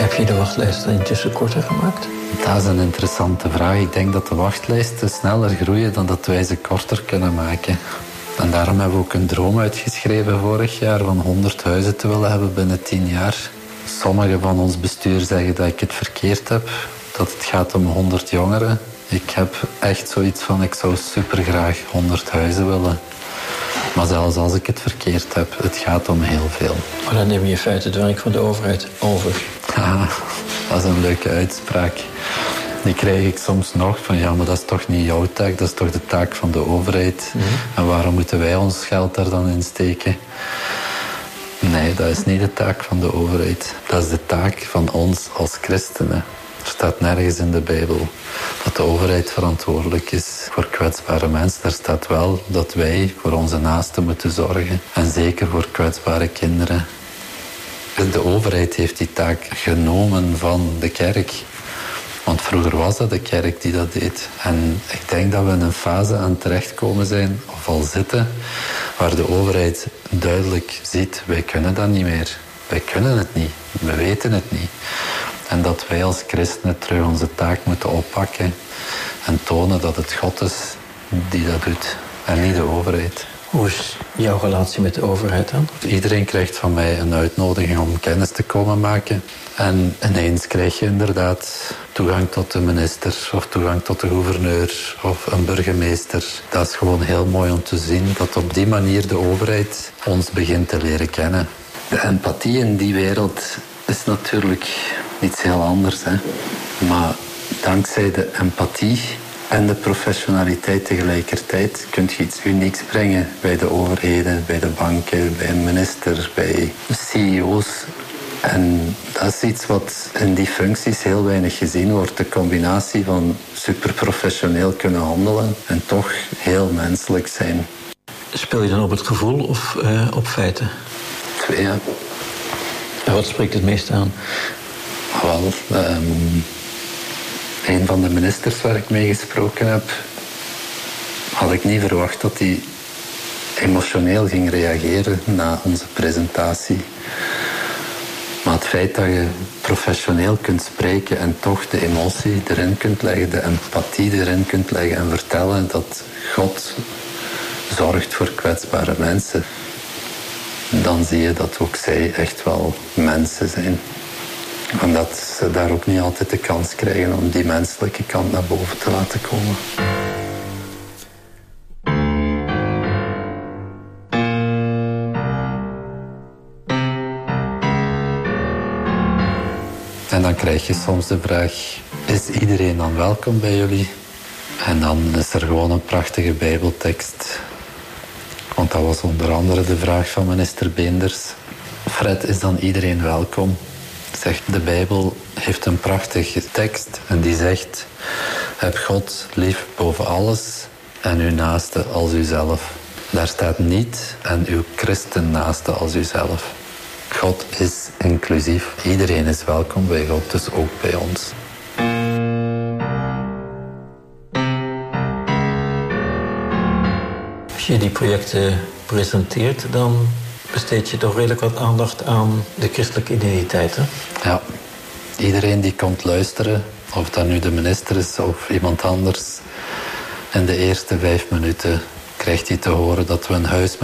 Heb je de wachtlijsten intussen korter gemaakt? Dat is een interessante vraag. Ik denk dat de wachtlijsten sneller groeien dan dat wij ze korter kunnen maken. En daarom hebben we ook een droom uitgeschreven vorig jaar van 100 huizen te willen hebben binnen 10 jaar. Sommigen van ons bestuur zeggen dat ik het verkeerd heb, dat het gaat om 100 jongeren. Ik heb echt zoiets van, ik zou supergraag 100 huizen willen. Maar zelfs als ik het verkeerd heb, het gaat om heel veel. Maar dan neem je in feite het werk van de overheid over. Ja, dat is een leuke uitspraak. Die krijg ik soms nog van, ja, maar dat is toch niet jouw taak, dat is toch de taak van de overheid. En waarom moeten wij ons geld daar dan in steken? Nee, dat is niet de taak van de overheid. Dat is de taak van ons als christenen. Er staat nergens in de Bijbel dat de overheid verantwoordelijk is voor kwetsbare mensen. Er staat wel dat wij voor onze naasten moeten zorgen. En zeker voor kwetsbare kinderen. De overheid heeft die taak genomen van de kerk. Want vroeger was dat de kerk die dat deed. En ik denk dat we in een fase aan terechtkomen zijn, of al zitten, waar de overheid duidelijk ziet, wij kunnen dat niet meer. Wij kunnen het niet. We weten het niet. En dat wij als christenen terug onze taak moeten oppakken en tonen dat het God is die dat doet en niet de overheid. Hoe is jouw relatie met de overheid dan? Iedereen krijgt van mij een uitnodiging om kennis te komen maken. En ineens krijg je inderdaad toegang tot de minister of toegang tot de gouverneur of een burgemeester. Dat is gewoon heel mooi om te zien dat op die manier de overheid ons begint te leren kennen. De empathie in die wereld is natuurlijk iets heel anders. Hè? Maar dankzij de empathie en de professionaliteit tegelijkertijd kun je iets unieks brengen bij de overheden, bij de banken, bij een minister, bij CEO's. En dat is iets wat in die functies heel weinig gezien wordt. De combinatie van superprofessioneel kunnen handelen en toch heel menselijk zijn. Speel je dan op het gevoel of op feiten? Twee, ja. En wat spreekt het meest aan? Wel, een van de ministers waar ik mee gesproken heb, had ik niet verwacht dat hij emotioneel ging reageren na onze presentatie. Maar het feit dat je professioneel kunt spreken en toch de emotie erin kunt leggen, de empathie erin kunt leggen en vertellen dat God zorgt voor kwetsbare mensen, dan zie je dat ook zij echt wel mensen zijn. En dat ze daar ook niet altijd de kans krijgen om die menselijke kant naar boven te laten komen. En dan krijg je soms de vraag, is iedereen dan welkom bij jullie? En dan is er gewoon een prachtige Bijbeltekst. Want dat was onder andere de vraag van minister Beenders. Fred, is dan iedereen welkom? Zegt, de Bijbel heeft een prachtige tekst en die zegt: heb God lief boven alles en uw naaste als uzelf. Daar staat niet en uw christennaaste als uzelf. God is inclusief. Iedereen is welkom bij God, dus ook bij ons. Als je die projecten presenteert, dan besteed je toch redelijk wat aandacht aan de christelijke identiteit, hè? Ja, iedereen die komt luisteren, of dat nu de minister is of iemand anders, in de eerste 5 minuten krijgt hij te horen dat we een huis